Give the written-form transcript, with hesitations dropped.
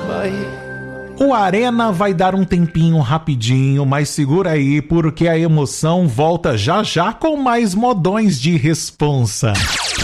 O Arena vai dar um tempinho rapidinho, mas segura aí porque a emoção volta já já com mais modões de responsa.